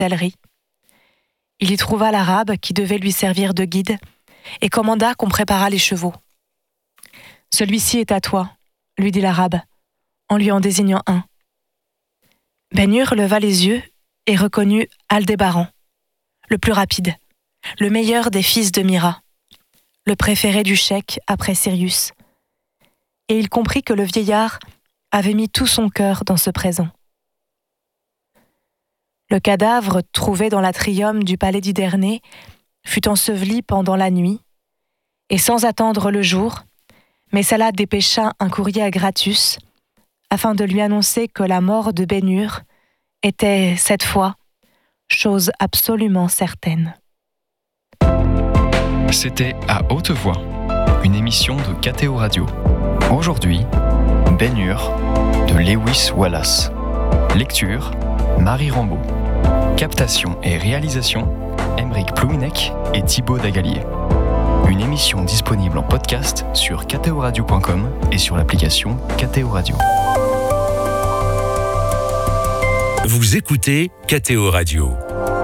l'hôtellerie. Il y trouva l'arabe qui devait lui servir de guide et commanda qu'on préparât les chevaux. « Celui-ci est à toi », lui dit l'arabe, en lui en désignant un. Ben-Hur leva les yeux et reconnut Aldébaran, le plus rapide, le meilleur des fils de Mira, le préféré du cheikh après Sirius. Et il comprit que le vieillard avait mis tout son cœur dans ce présent. Le cadavre, trouvé dans l'atrium du palais d'Hydernée, fut enseveli pendant la nuit, et sans attendre le jour, Messala dépêcha un courrier à Gratus, afin de lui annoncer que la mort de Ben-Hur était, cette fois, chose absolument certaine. C'était À Haute Voix, une émission de KTO Radio. Aujourd'hui, Ben-Hur de Lewis Wallace. Lecture, Marie Rambaud. Captation et réalisation, Aymeric Plouinec et Thibaut Dagalier. Une émission disponible en podcast sur ktoradio.com et sur l'application KTO Radio. Vous écoutez KTO Radio.